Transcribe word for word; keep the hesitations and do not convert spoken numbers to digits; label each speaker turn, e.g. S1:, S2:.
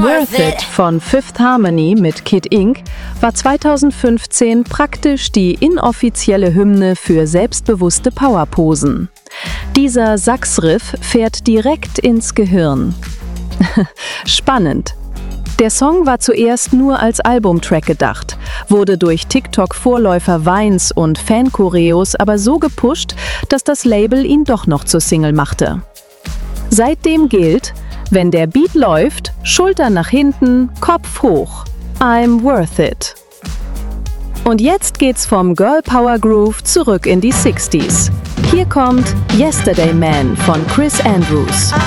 S1: Worth It von Fifth Harmony mit Kid Ink war zweitausendfünfzehn praktisch die inoffizielle Hymne für selbstbewusste Powerposen. Dieser Saxriff fährt direkt ins Gehirn. Spannend. Der Song war zuerst nur als Albumtrack gedacht, wurde durch TikTok-Vorläufer Vines und Fanchoreos aber so gepusht, dass das Label ihn doch noch zur Single machte. Seitdem gilt: Wenn der Beat läuft, Schultern nach hinten, Kopf hoch. I'm worth it. Und jetzt geht's vom Girl Power Groove zurück in die sechziger. Hier kommt Yesterday Man von Chris Andrews.